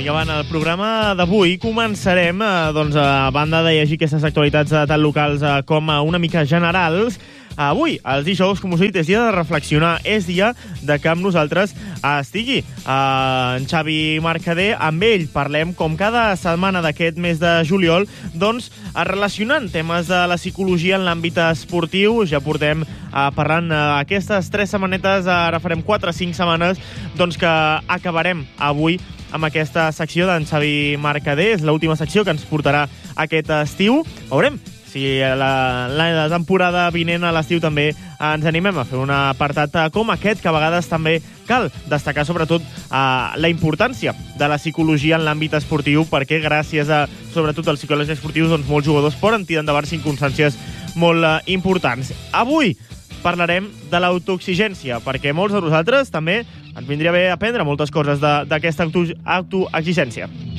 I avant el programa d'avui començarem, a banda de llegir aquestes actualitats tant locals com una mica generals. Avui, els dijous, com us he dit, és dia de reflexionar, és dia de que amb nosaltres estigui en Xavi Mercader. Amb ell parlem, com cada setmana d'aquest mes de juliol, doncs, relacionant temes de la psicologia en l'àmbit esportiu. Ja portem parlant aquestes 3 setmanetes, ara farem 4 o 5 setmanes, doncs que acabarem avui amb aquesta secció d'en Xavi Mercader. És l'última secció que ens portarà aquest estiu. Veurem si la temporada vinent a l'estiu també ens animem a fer un apartat com aquest, que a vegades també cal destacar sobretot la importància de la psicologia en l'àmbit esportiu, perquè gràcies a sobretot als psicòlegs esportius doncs molts jugadors poden tirar endavant circumstàncies molt importants. Avui parlarem de l'autoexigència, perquè molts de nosaltres també ens vindria bé aprendre moltes coses d'aquesta autoexigència.